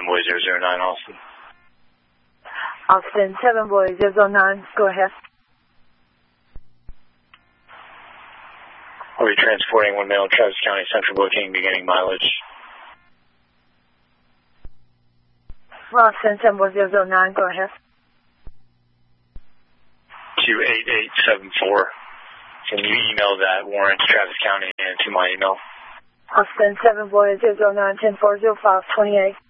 Boy 009, Austin. Austin, 7 Boy 009, go ahead. Are we transporting one male, Travis County Central booking, beginning mileage? Austin, 7 Boy 009, go ahead. 28874. Can you email that warrant to Travis County and to my email? Austin, 7 Boy 009, 10-4, 05, 28.